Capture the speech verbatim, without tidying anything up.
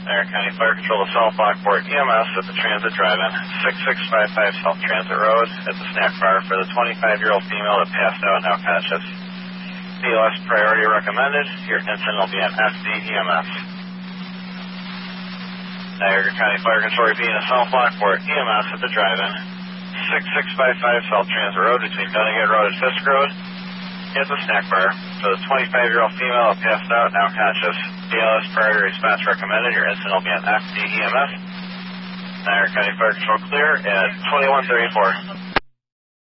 Niagara County Fire Control to South Lockport E M S at the Transit Drive-In, six six five five South Transit Road at the snack bar for the twenty-five-year-old female that passed out, now conscious. B L S priority recommended. Your incident will be on F D E M S. Niagara County Fire Control repeating to South Lockport E M S at the Drive-In, six six five five South Transit Road between Dunnigan Road and Fisk Road at the snack bar for the twenty-five-year-old female that passed out, now conscious. B L S priority response recommended. Your incident will be on F D E M S. Niagara County Fire Control clear at twenty-one thirty-four.